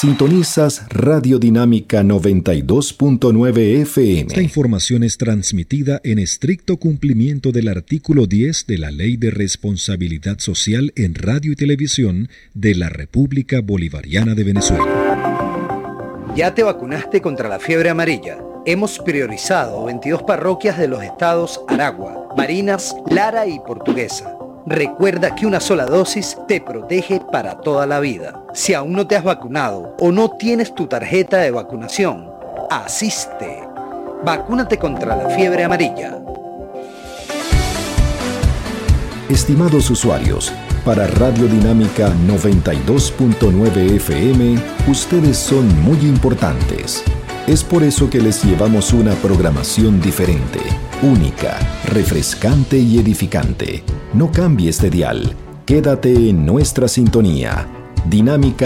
Sintonizas Radio Dinámica 92.9 FM. Esta información es transmitida en estricto cumplimiento del artículo 10 de la Ley de Responsabilidad Social en Radio y Televisión de la República Bolivariana de Venezuela. ¿Ya te vacunaste contra la fiebre amarilla? Hemos priorizado 22 parroquias de los estados Aragua, Barinas, Lara y Portuguesa. Recuerda que una sola dosis te protege para toda la vida. Si aún no te has vacunado o no tienes tu tarjeta de vacunación, asiste. Vacúnate contra la fiebre amarilla. Estimados usuarios, para Radio Dinámica 92.9 FM, ustedes son muy importantes. Es por eso que les llevamos una programación diferente, única, refrescante y edificante. No cambies de dial. Quédate en nuestra sintonía. Dinámica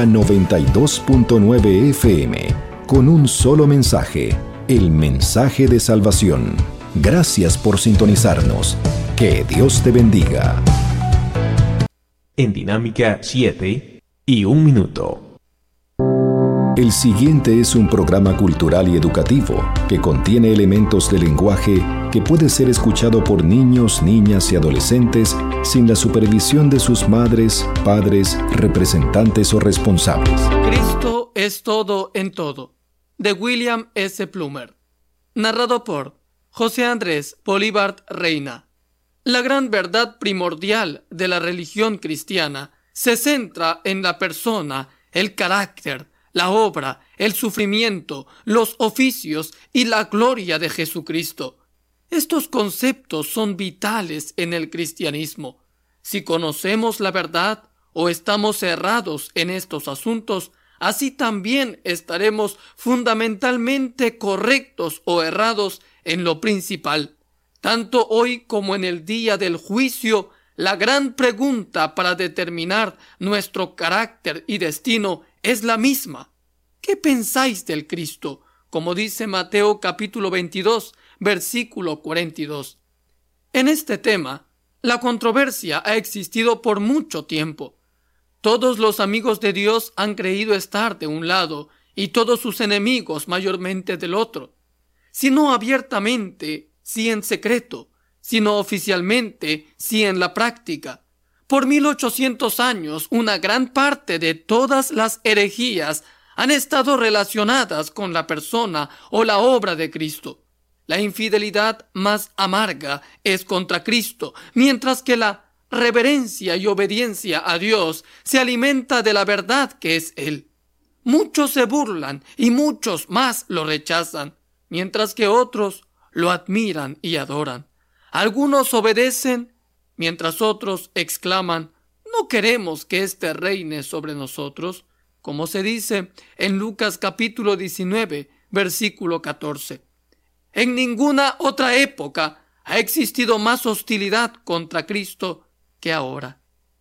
92.9 FM. Con un solo mensaje. El mensaje de salvación. Gracias por sintonizarnos. Que Dios te bendiga. En Dinámica 7 y 1 minuto. El siguiente es un programa cultural y educativo que contiene elementos de lenguaje que puede ser escuchado por niños, niñas y adolescentes sin la supervisión de sus madres, padres, representantes o responsables. Cristo es todo en todo, de William S. Plumer. Narrado por José Andrés Bolívar Reina. La gran verdad primordial de la religión cristiana se centra en la persona, el carácter, la obra, el sufrimiento, los oficios y la gloria de Jesucristo. Estos conceptos son vitales en el cristianismo. Si conocemos la verdad o estamos cerrados en estos asuntos, así también estaremos fundamentalmente correctos o errados en lo principal. Tanto hoy como en el día del juicio, la gran pregunta para determinar nuestro carácter y destino es la misma. ¿Qué pensáis del Cristo? Como dice Mateo capítulo 22, versículo 42. En este tema, la controversia ha existido por mucho tiempo. Todos los amigos de Dios han creído estar de un lado y todos sus enemigos mayormente del otro. Si no abiertamente, sí en secreto, si no oficialmente, sí en la práctica. Por 1800 años, una gran parte de todas las herejías han estado relacionadas con la persona o la obra de Cristo. La infidelidad más amarga es contra Cristo, mientras que la reverencia y obediencia a Dios se alimenta de la verdad que es Él. Muchos se burlan y muchos más lo rechazan, mientras que otros lo admiran y adoran. Algunos obedecen, mientras otros exclaman: «No queremos que éste reine sobre nosotros», como se dice en Lucas capítulo 19, versículo 14. En ninguna otra época ha existido más hostilidad contra Cristo que ahora.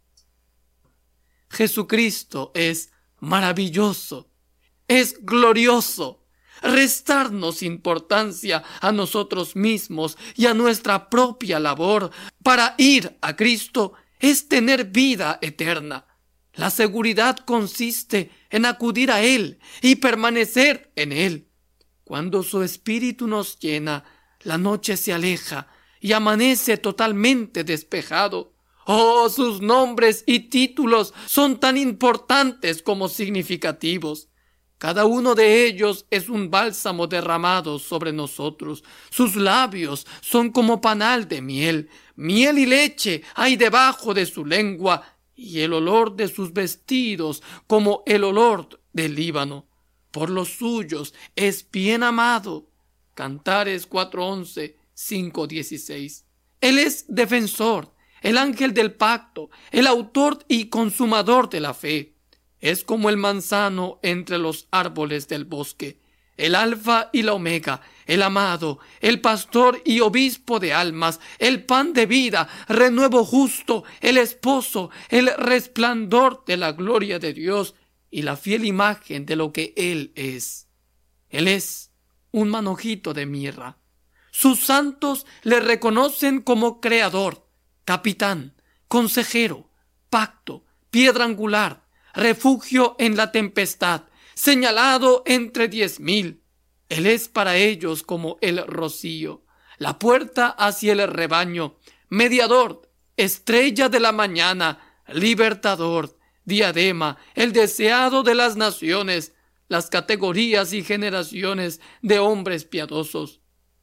Jesucristo es maravilloso, es glorioso. Restarnos importancia a nosotros mismos y a nuestra propia labor para ir a Cristo es tener vida eterna. La seguridad consiste en acudir a Él y permanecer en Él. Cuando su Espíritu nos llena, la noche se aleja y amanece totalmente despejado. Oh, sus nombres y títulos son tan importantes como significativos. Cada uno de ellos es un bálsamo derramado sobre nosotros. Sus labios son como panal de miel. Miel y leche hay debajo de su lengua, y el olor de sus vestidos como el olor del Líbano. Por los suyos es bien amado. Cantares 4:11, 5:16. Él es defensor, el ángel del pacto, el autor y consumador de la fe. Es como el manzano entre los árboles del bosque, el alfa y la omega, el amado, el pastor y obispo de almas, el pan de vida, renuevo justo, el esposo, el resplandor de la gloria de Dios y la fiel imagen de lo que Él es. Él es un manojito de mirra. Sus santos le reconocen como creador, capitán, consejero, pacto, piedra angular, refugio en la tempestad, señalado entre 10,000. Él es para ellos como el rocío, la puerta hacia el rebaño, mediador, estrella de la mañana, libertador, diadema, el deseado de las naciones, las categorías y generaciones de hombres piadosos.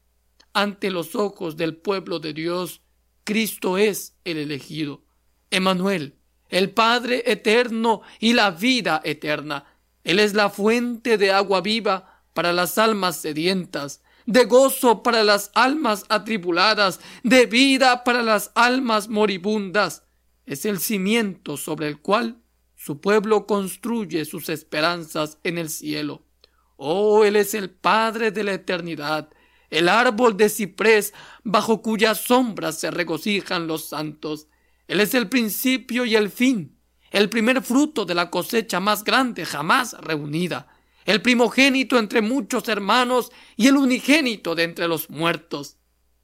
Ante los ojos del pueblo de Dios, Cristo es el elegido, Emmanuel, el Padre eterno y la vida eterna. Él es la fuente de agua viva para las almas sedientas, de gozo para las almas atribuladas, de vida para las almas moribundas. Es el cimiento sobre el cual su pueblo construye sus esperanzas en el cielo. Oh, Él es el Padre de la eternidad, el árbol de ciprés bajo cuya sombra se regocijan los santos. Él es el principio y el fin, el primer fruto de la cosecha más grande jamás reunida, el primogénito entre muchos hermanos y el unigénito de entre los muertos.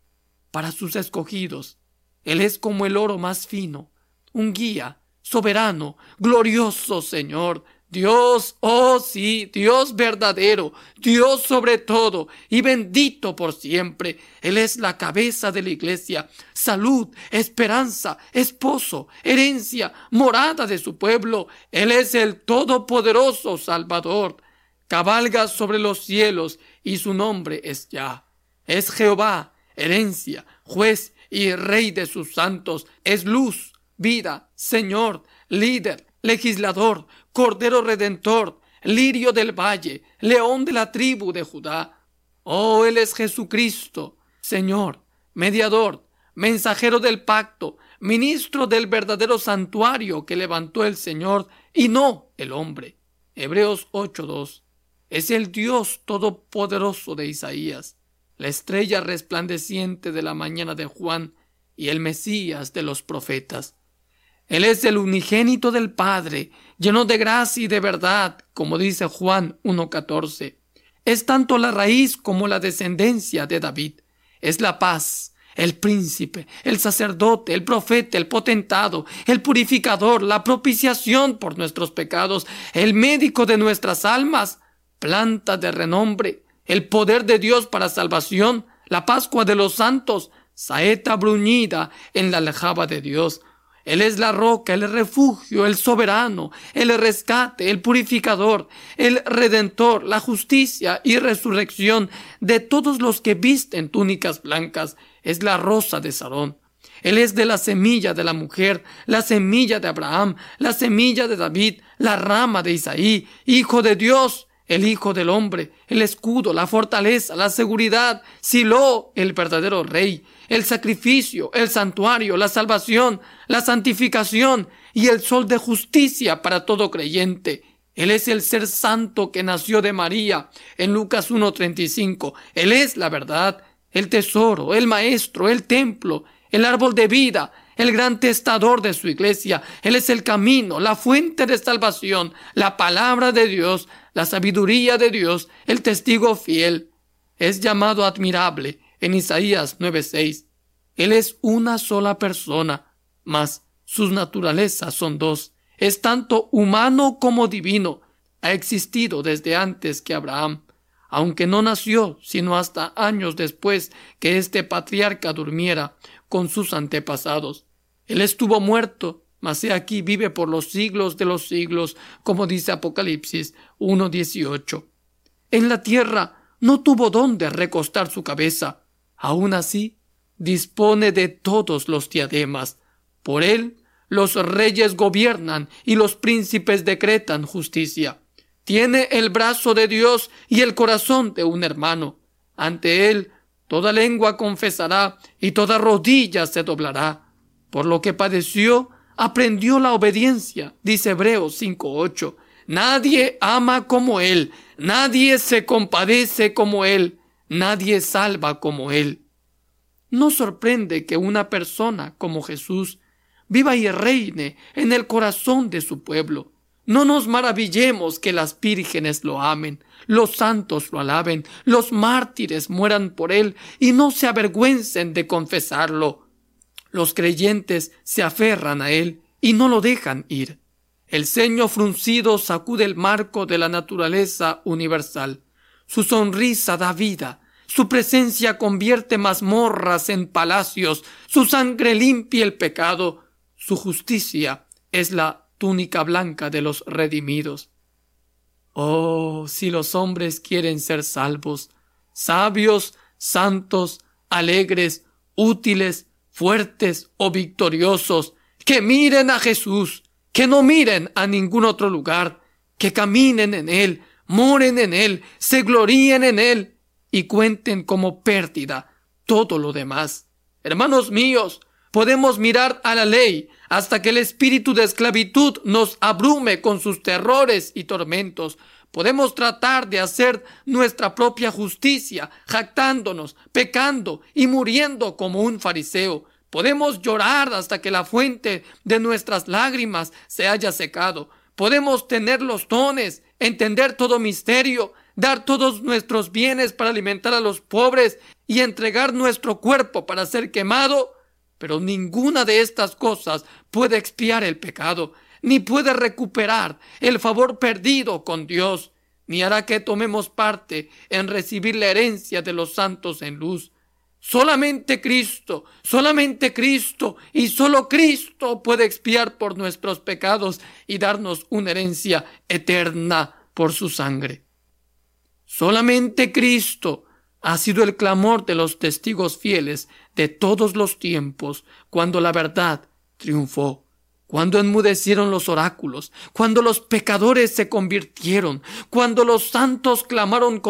Para sus escogidos, Él es como el oro más fino, un guía, soberano, glorioso Señor, Dios, oh sí, Dios verdadero, Dios sobre todo y bendito por siempre. Él es la cabeza de la iglesia, salud, esperanza, esposo, herencia, morada de su pueblo. Él es el todopoderoso Salvador. Cabalga sobre los cielos y su nombre es Yah. Es Jehová, herencia, juez y rey de sus santos. Es luz, vida, Señor, líder, legislador, Cordero Redentor, lirio del valle, león de la tribu de Judá. Oh, Él es Jesucristo, Señor, mediador, mensajero del pacto, ministro del verdadero santuario que levantó el Señor y no el hombre. Hebreos 8:2. Es el Dios todopoderoso de Isaías, la estrella resplandeciente de la mañana de Juan y el Mesías de los profetas. Él es el unigénito del Padre, lleno de gracia y de verdad, como dice Juan 1:14. Es tanto la raíz como la descendencia de David. Es la paz, el príncipe, el sacerdote, el profeta, el potentado, el purificador, la propiciación por nuestros pecados, el médico de nuestras almas, planta de renombre, el poder de Dios para salvación, la Pascua de los santos, saeta bruñida en la aljaba de Dios. Él es la roca, el refugio, el soberano, el rescate, el purificador, el redentor, la justicia y resurrección de todos los que visten túnicas blancas. Es la rosa de Sarón. Él es de la semilla de la mujer, la semilla de Abraham, la semilla de David, la rama de Isaí, hijo de Dios, el hijo del hombre, el escudo, la fortaleza, la seguridad, Silo, el verdadero rey, el sacrificio, el santuario, la salvación, la santificación y el sol de justicia para todo creyente. Él es el ser santo que nació de María en Lucas 1:35. Él es la verdad, el tesoro, el maestro, el templo, el árbol de vida, el gran testador de su iglesia. Él es el camino, la fuente de salvación, la palabra de Dios, la sabiduría de Dios, el testigo fiel. Es llamado admirable en Isaías 9:6. Él es una sola persona, mas sus naturalezas son dos. Es tanto humano como divino. Ha existido desde antes que Abraham, aunque no nació sino hasta años después que este patriarca durmiera con sus antepasados. Él estuvo muerto, mas he aquí vive por los siglos de los siglos, como dice Apocalipsis 1:18. En la tierra no tuvo dónde recostar su cabeza. Aún así, dispone de todos los diademas. Por él, los reyes gobiernan y los príncipes decretan justicia. Tiene el brazo de Dios y el corazón de un hermano. Ante él, toda lengua confesará y toda rodilla se doblará. Por lo que padeció, aprendió la obediencia, dice Hebreos 5:8. Nadie ama como él, nadie se compadece como él, nadie salva como él. No sorprende que una persona como Jesús viva y reine en el corazón de su pueblo. No nos maravillemos que las vírgenes lo amen, los santos lo alaben, los mártires mueran por él y no se avergüencen de confesarlo. Los creyentes se aferran a él y no lo dejan ir. El ceño fruncido sacude el marco de la naturaleza universal. Su sonrisa da vida. Su presencia convierte mazmorras en palacios. Su sangre limpia el pecado. Su justicia es la túnica blanca de los redimidos. Oh, si los hombres quieren ser salvos, sabios, santos, alegres, útiles, fuertes o victoriosos, que miren a Jesús, que no miren a ningún otro lugar, que caminen en Él, moren en Él, se gloríen en Él y cuenten como pérdida todo lo demás. Hermanos míos, podemos mirar a la ley hasta que el espíritu de esclavitud nos abrume con sus terrores y tormentos. Podemos tratar de hacer nuestra propia justicia, jactándonos, pecando y muriendo como un fariseo. Podemos llorar hasta que la fuente de nuestras lágrimas se haya secado. Podemos tener los dones, entender todo misterio, dar todos nuestros bienes para alimentar a los pobres y entregar nuestro cuerpo para ser quemado. Pero ninguna de estas cosas puede expiar el pecado, ni puede recuperar el favor perdido con Dios, ni hará que tomemos parte en recibir la herencia de los santos en luz. Solamente Cristo y solo Cristo puede expiar por nuestros pecados y darnos una herencia eterna por su sangre. Solamente Cristo ha sido el clamor de los testigos fieles de todos los tiempos, cuando la verdad triunfó, cuando enmudecieron los oráculos, cuando los pecadores se convirtieron, cuando los santos clamaron